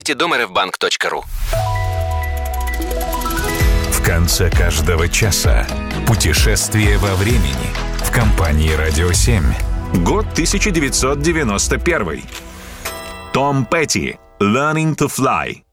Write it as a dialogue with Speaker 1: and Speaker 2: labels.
Speaker 1: Domerevbank.ru.
Speaker 2: В конце каждого часа путешествие во времени в компании «Радио 7». Год 1991. Том Петти. «Learning to Fly».